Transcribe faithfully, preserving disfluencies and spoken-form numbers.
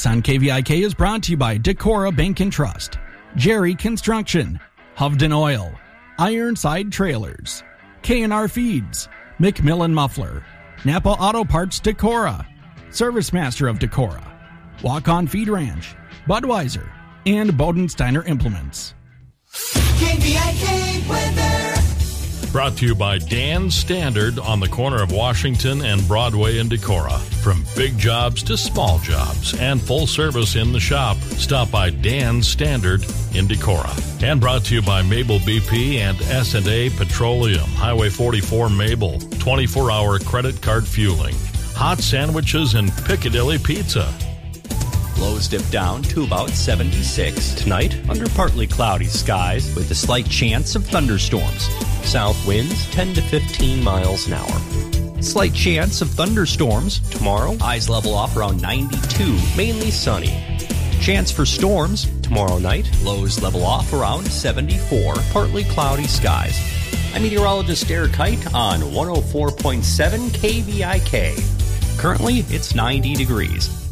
Sports on K V I K is brought to you by Decorah Bank and Trust, Jerry Construction, Hovden Oil, Ironside Trailers, K and R Feeds, McMillan Muffler, Napa Auto Parts Decorah, Service Master of Decorah, Walk-On Feed Ranch, Budweiser, and Bodensteiner Implements. K V I K weather. Brought to you by Dan Standard on the corner of Washington and Broadway in Decorah. From big jobs to small jobs and full service in the shop, stop by Dan Standard in Decorah. And brought to you by Mabel B P and S and A Petroleum, Highway forty-four Mabel, twenty-four hour credit card fueling, hot sandwiches and Piccadilly Pizza. Lows dip down to about seventy-six. Tonight, under partly cloudy skies with a slight chance of thunderstorms. South winds ten to fifteen miles an hour. Slight chance of thunderstorms tomorrow. Highs level off around ninety-two, mainly sunny. Chance for storms tomorrow night. Lows level off around seventy-four, partly cloudy skies. I'm meteorologist Derek Kite on one oh four point seven K V I K. Currently, it's ninety degrees.